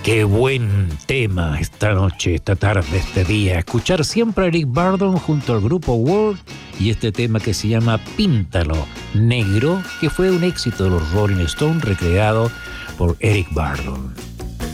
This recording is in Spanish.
Qué buen tema esta noche, esta tarde, este día. Escuchar siempre a Eric Burdon junto al grupo World y este tema que se llama Píntalo Negro, que fue un éxito de los Rolling Stones recreado por Eric Burdon.